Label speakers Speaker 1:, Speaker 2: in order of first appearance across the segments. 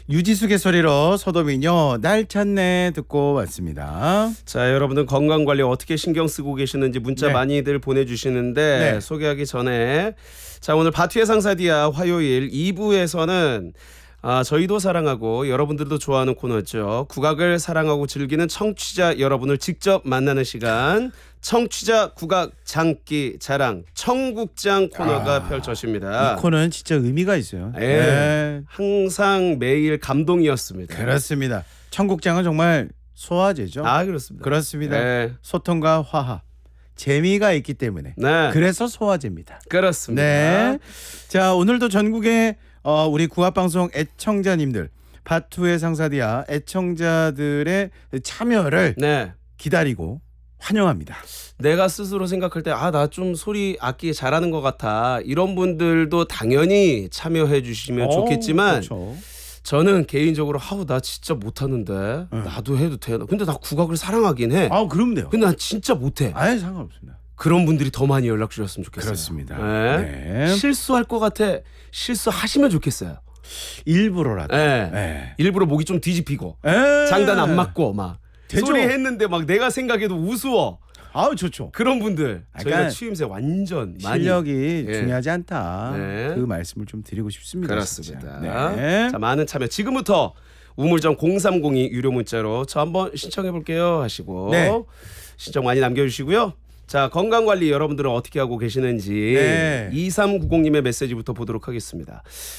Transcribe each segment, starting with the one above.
Speaker 1: 유지숙의 소리로 소도민요 날 찾네 듣고 왔습니다.
Speaker 2: 자, 여러분들 건강관리 어떻게 신경 쓰고 계시는지 문자
Speaker 1: 네.
Speaker 2: 많이들 보내주시는데
Speaker 1: 네.
Speaker 2: 소개하기 전에 자, 오늘 바투의 상사디아 화요일 2부에서는 저희도 사랑하고 여러분들도 좋아하는 코너죠. 국악을 사랑하고 즐기는 청취자 여러분을 직접 만나는 시간, 청취자 국악 장기 자랑 청국장 코너가 펼쳐집니다.
Speaker 1: 이 코너는 진짜 의미가 있어요.
Speaker 2: 네. 항상 매일 감동이었습니다.
Speaker 1: 그렇습니다. 청국장은 정말 소화제죠.
Speaker 2: 그렇습니다.
Speaker 1: 그렇습니다.
Speaker 2: 네.
Speaker 1: 소통과 화합, 재미가 있기 때문에
Speaker 2: 네.
Speaker 1: 그래서 소화제입니다.
Speaker 2: 그렇습니다.
Speaker 1: 네. 자, 오늘도 전국의 우리 국악방송 애청자님들, 바투의 상사디아 애청자들의 참여를
Speaker 2: 네.
Speaker 1: 기다리고 환영합니다.
Speaker 2: 내가 스스로 생각할 때 나 좀 소리 악기 잘하는 것 같아 이런 분들도 당연히 참여해 주시면 좋겠지만
Speaker 1: 그렇죠.
Speaker 2: 저는 개인적으로 나 진짜 못하는데 나도 해도 되나 근데 나 국악을 사랑하긴 해
Speaker 1: 그럼 돼요.
Speaker 2: 근데 난 진짜 못해
Speaker 1: 아예 상관없습니다.
Speaker 2: 그런 분들이 더 많이 연락 주셨으면 좋겠어요.
Speaker 1: 그렇습니다.
Speaker 2: 네.
Speaker 1: 네.
Speaker 2: 실수할 것 같아 실수하시면 좋겠어요.
Speaker 1: 일부러라도.
Speaker 2: 네.
Speaker 1: 네.
Speaker 2: 일부러 목이 좀 뒤집히고
Speaker 1: 에.
Speaker 2: 장단 안 맞고 막
Speaker 1: 되죠.
Speaker 2: 소리 했는데 막 내가 생각해도 우스워
Speaker 1: 좋죠.
Speaker 2: 그런 분들 저희가
Speaker 1: 약간
Speaker 2: 추임새 완전 많이
Speaker 1: 실력이
Speaker 2: 예.
Speaker 1: 중요하지 않다.
Speaker 2: 네.
Speaker 1: 그 말씀을 좀 드리고 싶습니다.
Speaker 2: 그렇습니다.
Speaker 1: 진짜. 네.
Speaker 2: 자, 많은 참여 지금부터 우물정 0302 유료 문자로 저 한번 신청해 볼게요 하시고
Speaker 1: 네.
Speaker 2: 신청 많이 남겨주시고요. 자, 건강관리 여러분들은 어떻게 하고 계시는지
Speaker 1: 네.
Speaker 2: 2390님의 메시지부터 보도록 하겠습니다.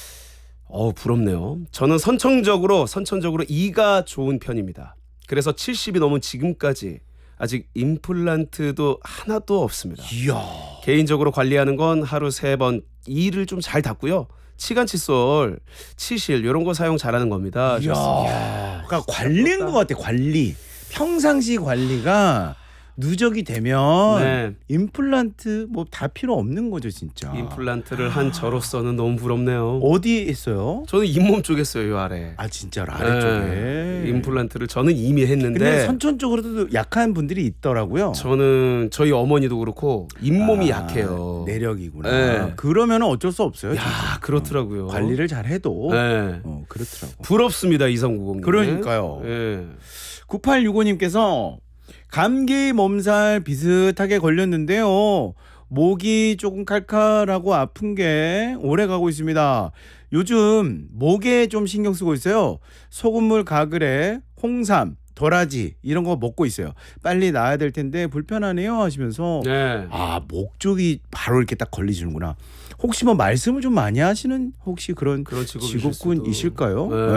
Speaker 2: 부럽네요. 저는 선천적으로 이가 좋은 편입니다. 그래서 70이 넘은 지금까지 아직 임플란트도 하나도 없습니다.
Speaker 1: 이야.
Speaker 2: 개인적으로 관리하는 건 하루 3번 이를 좀 잘 닦고요. 치간 칫솔, 치실 이런 거 사용 잘하는 겁니다.
Speaker 1: 이야. 그러니까 관리인 것 같아. 관리. 평상시 관리가 누적이 되면
Speaker 2: 네.
Speaker 1: 임플란트 다 필요 없는 거죠, 진짜.
Speaker 2: 임플란트를 한 저로서는 너무 부럽네요.
Speaker 1: 어디 했어요?
Speaker 2: 저는 잇몸 쪽에 써요, 요 아래.
Speaker 1: 진짜로 아래쪽에.
Speaker 2: 임플란트를 저는 이미 했는데.
Speaker 1: 근데 선천적으로도 약한 분들이 있더라고요.
Speaker 2: 저는 저희 어머니도 그렇고 잇몸이 약해요.
Speaker 1: 내력이구나.
Speaker 2: 네.
Speaker 1: 그러면 어쩔 수 없어요.
Speaker 2: 야,
Speaker 1: 진짜.
Speaker 2: 그렇더라고요.
Speaker 1: 관리를 잘 해도
Speaker 2: 네.
Speaker 1: 그렇더라고.
Speaker 2: 부럽습니다, 이성구공님.
Speaker 1: 그러니까요.
Speaker 2: 네.
Speaker 1: 9865님께서 감기 몸살 비슷하게 걸렸는데요. 목이 조금 칼칼하고 아픈 게 오래 가고 있습니다. 요즘 목에 좀 신경 쓰고 있어요. 소금물 가글에 홍삼, 도라지 이런 거 먹고 있어요. 빨리 나아야 될 텐데 불편하네요 하시면서
Speaker 2: 네.
Speaker 1: 목 쪽이 바로 이렇게 딱 걸리시는구나. 혹시 말씀을 좀 많이 하시는 혹시 그런
Speaker 2: 직업이실
Speaker 1: 직업군이실까요?
Speaker 2: 수도. 네.